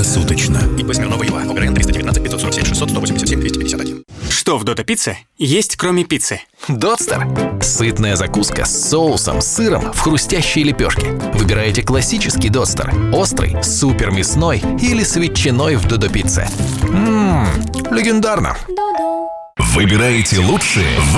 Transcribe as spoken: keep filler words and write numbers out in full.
круглосуточно. ИП Смирнова Ила. ОГРН триста девятнадцать пятьсот сорок семь шестьсот сто восемьдесят семь двести пятьдесят один. Что в Додо Пицце есть, кроме пиццы? Дотстер. Сытная закуска с соусом, сыром в хрустящей лепешке. Выбираете классический Дотстер, острый, супер мясной или с ветчиной в Додо Пицце. Ммм, легендарно. Выбираете лучшее